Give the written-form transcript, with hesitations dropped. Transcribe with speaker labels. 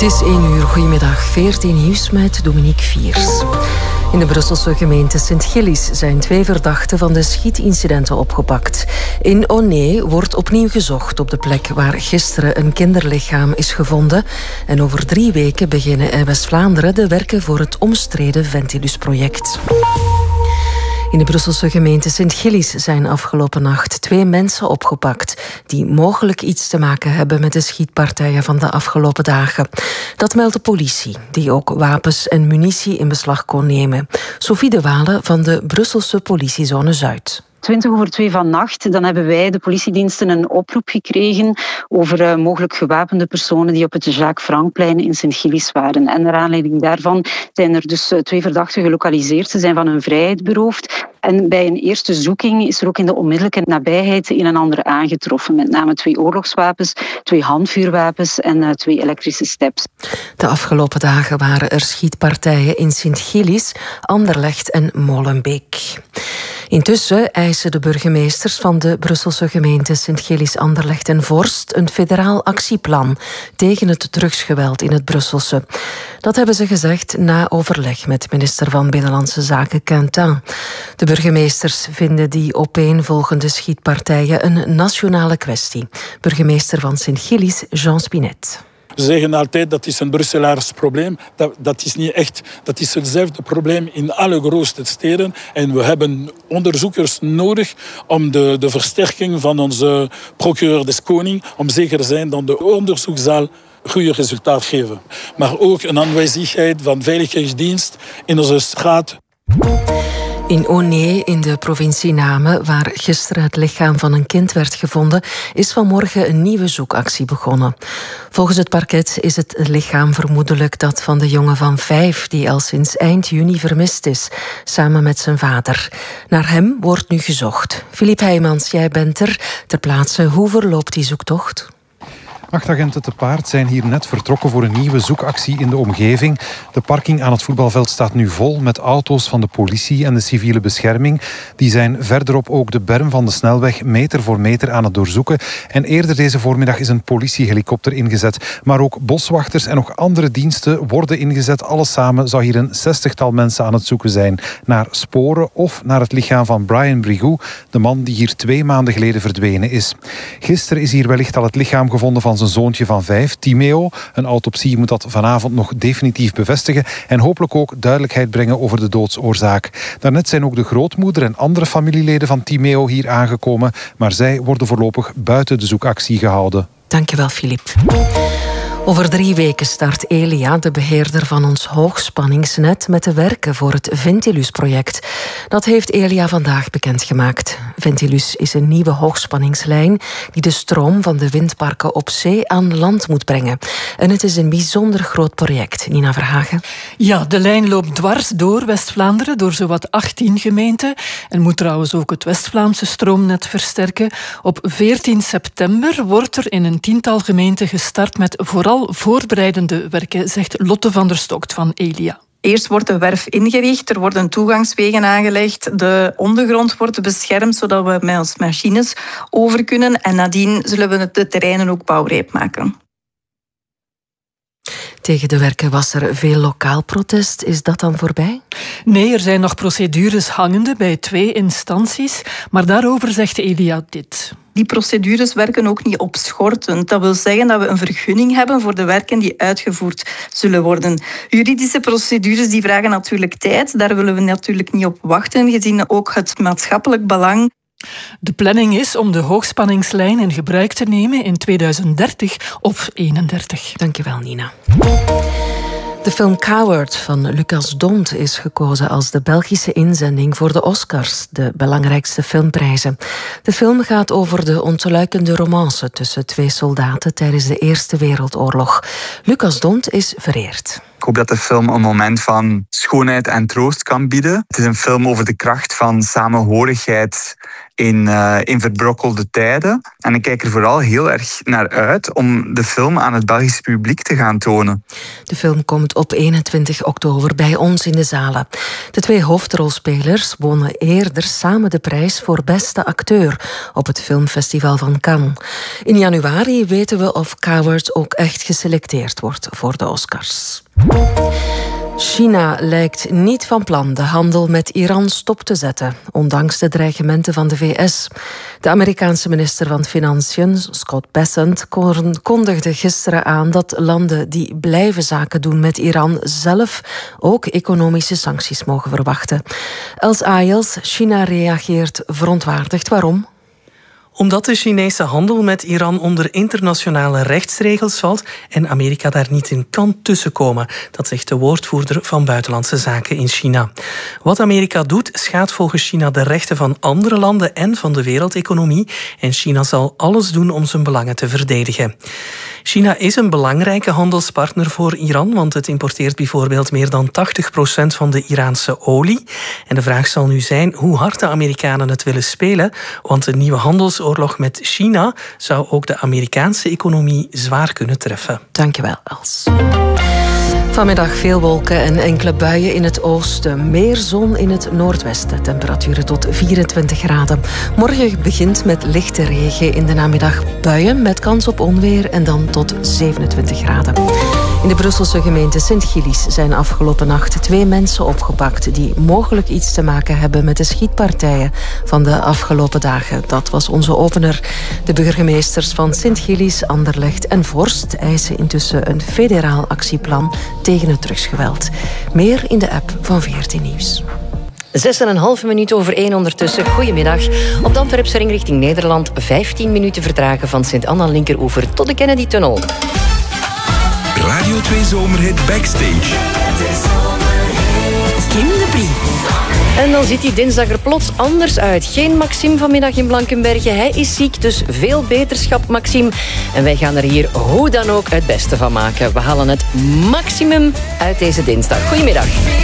Speaker 1: Het is 1 uur, goedemiddag, 14 nieuws met Dominique Viers. In de Brusselse gemeente Sint-Gillis zijn 2 verdachten van de schietincidenten opgepakt. In Aunay wordt opnieuw gezocht op de plek waar gisteren een kinderlichaam is gevonden. En over 3 weken beginnen in West-Vlaanderen de werken voor het omstreden Ventilus-project. In de Brusselse gemeente Sint-Gillis zijn afgelopen nacht 2 mensen opgepakt die mogelijk iets te maken hebben met de schietpartijen van de afgelopen dagen. Dat meldt de politie, die ook wapens en munitie in beslag kon nemen. Sophie de Wale van de Brusselse politiezone Zuid.
Speaker 2: 2:20 vannacht, dan hebben wij, de politiediensten, een oproep gekregen over mogelijk gewapende personen die op het Jacques Francplein in Sint-Gillis waren. En naar aanleiding daarvan zijn er dus 2 verdachten gelokaliseerd. Ze zijn van hun vrijheid beroofd. En bij een eerste zoeking is er ook in de onmiddellijke nabijheid een en ander aangetroffen. Met name 2 oorlogswapens, 2 handvuurwapens en 2 elektrische steps.
Speaker 1: De afgelopen dagen waren er schietpartijen in Sint-Gillis, Anderlecht en Molenbeek. Intussen eisen de burgemeesters van de Brusselse gemeenten Sint-Gillis, Anderlecht en Vorst een federaal actieplan tegen het drugsgeweld in het Brusselse. Dat hebben ze gezegd na overleg met minister van Binnenlandse Zaken Quentin. De burgemeesters vinden die opeenvolgende schietpartijen een nationale kwestie. Burgemeester van Sint-Gillis, Jean Spinet.
Speaker 3: Ze zeggen altijd dat is een Brusselaars probleem. Dat is niet echt. Dat is hetzelfde probleem in alle grootste steden. En we hebben onderzoekers nodig om de versterking van onze procureur des Koning, om zeker te zijn dat de onderzoek zal goede resultaat geven. Maar ook een aanwezigheid van veiligheidsdienst in onze straat.
Speaker 1: In Aunay, in de provincie Namen, waar gisteren het lichaam van een kind werd gevonden, is vanmorgen een nieuwe zoekactie begonnen. Volgens het parket is het lichaam vermoedelijk dat van de jongen van 5, die al sinds eind juni vermist is, samen met zijn vader. Naar hem wordt nu gezocht. Philippe Heijmans, jij bent er ter plaatse. Hoe verloopt die zoektocht?
Speaker 4: 8 agenten te paard zijn hier net vertrokken voor een nieuwe zoekactie in de omgeving. De parking aan het voetbalveld staat nu vol met auto's van de politie en de civiele bescherming. Die zijn verderop ook de berm van de snelweg meter voor meter aan het doorzoeken. En eerder deze voormiddag is een politiehelikopter ingezet. Maar ook boswachters en nog andere diensten worden ingezet. Alles samen zou hier een 60-tal mensen aan het zoeken zijn naar sporen of naar het lichaam van Brian Brigou, de man die hier 2 maanden geleden verdwenen is. Gisteren is hier wellicht al het lichaam gevonden van zijn zoontje van 5, Timeo. Een autopsie moet dat vanavond nog definitief bevestigen en hopelijk ook duidelijkheid brengen over de doodsoorzaak. Daarnet zijn ook de grootmoeder en andere familieleden van Timeo hier aangekomen, maar zij worden voorlopig buiten de zoekactie gehouden.
Speaker 1: Dankjewel, Philippe. Over 3 weken start Elia, de beheerder van ons hoogspanningsnet, met de werken voor het Ventilus-project. Dat heeft Elia vandaag bekendgemaakt. Ventilus is een nieuwe hoogspanningslijn die de stroom van de windparken op zee aan land moet brengen. En het is een bijzonder groot project. Nina Verhagen.
Speaker 5: Ja, de lijn loopt dwars door West-Vlaanderen, door zowat 18 gemeenten. En moet trouwens ook het West-Vlaamse stroomnet versterken. Op 14 september wordt er in een 10-tal gemeenten gestart met vooral voorbereidende werken, zegt Lotte van der Stokt van Elia.
Speaker 6: Eerst wordt de werf ingericht, er worden toegangswegen aangelegd, de ondergrond wordt beschermd, zodat we met onze machines over kunnen. En nadien zullen we de terreinen ook bouwrijp maken.
Speaker 1: Tegen de werken was er veel lokaal protest. Is dat dan voorbij?
Speaker 5: Nee, er zijn nog procedures hangende bij 2 instanties. Maar daarover zegt Elia dit.
Speaker 6: Die procedures werken ook niet opschortend. Dat wil zeggen dat we een vergunning hebben voor de werken die uitgevoerd zullen worden. Juridische procedures die vragen natuurlijk tijd. Daar willen we natuurlijk niet op wachten, gezien ook het maatschappelijk belang.
Speaker 5: De planning is om de hoogspanningslijn in gebruik te nemen in 2030 of 2031.
Speaker 1: Dankjewel, Nina. De film Coward van Lucas Dont is gekozen als de Belgische inzending voor de Oscars, de belangrijkste filmprijzen. De film gaat over de ontluikende romance tussen 2 soldaten tijdens de Eerste Wereldoorlog. Lucas Dont is vereerd.
Speaker 7: Ik hoop dat de film een moment van schoonheid en troost kan bieden. Het is een film over de kracht van samenhorigheid in verbrokkelde tijden. En ik kijk er vooral heel erg naar uit om de film aan het Belgisch publiek te gaan tonen.
Speaker 1: De film komt op 21 oktober bij ons in de zalen. De 2 hoofdrolspelers wonnen eerder samen de prijs voor beste acteur op het filmfestival van Cannes. In januari weten we of Cowards ook echt geselecteerd wordt voor de Oscars. China lijkt niet van plan de handel met Iran stop te zetten, ondanks de dreigementen van de VS. De Amerikaanse minister van Financiën, Scott Bessent, kondigde gisteren aan dat landen die blijven zaken doen met Iran zelf ook economische sancties mogen verwachten. Els Ayels, China reageert verontwaardigd. Waarom?
Speaker 8: Omdat de Chinese handel met Iran onder internationale rechtsregels valt en Amerika daar niet in kan tussenkomen. Dat zegt de woordvoerder van Buitenlandse Zaken in China. Wat Amerika doet, schaadt volgens China de rechten van andere landen en van de wereldeconomie. En China zal alles doen om zijn belangen te verdedigen. China is een belangrijke handelspartner voor Iran, want het importeert bijvoorbeeld meer dan 80% van de Iraanse olie. En de vraag zal nu zijn hoe hard de Amerikanen het willen spelen, want een nieuwe handelsoorlog met China zou ook de Amerikaanse economie zwaar kunnen treffen.
Speaker 1: Dankjewel, Els. Vanmiddag veel wolken en enkele buien in het oosten. Meer zon in het noordwesten. Temperaturen tot 24 graden. Morgen begint met lichte regen. In de namiddag buien met kans op onweer en dan tot 27 graden. In de Brusselse gemeente Sint-Gillis zijn afgelopen nacht 2 mensen opgepakt die mogelijk iets te maken hebben met de schietpartijen van de afgelopen dagen. Dat was onze opener. De burgemeesters van Sint-Gillis, Anderlecht en Vorst eisen intussen een federaal actieplan tegen het drugsgeweld. Meer in de app van VRT Nieuws.
Speaker 9: 6,5 minuut over 1 ondertussen. Goedemiddag. Op de Antwerpse ring richting Nederland 15 minuten vertragen van Sint-Anna-Linkeroever tot de Kennedy-tunnel.
Speaker 10: Radio 2 Zomerhit Backstage.
Speaker 9: Kim de Brie. En dan ziet die dinsdag er plots anders uit. Geen Maxime vanmiddag in Blankenberge. Hij is ziek, dus veel beterschap, Maxime. En wij gaan er hier hoe dan ook het beste van maken. We halen het maximum uit deze dinsdag. Goedemiddag.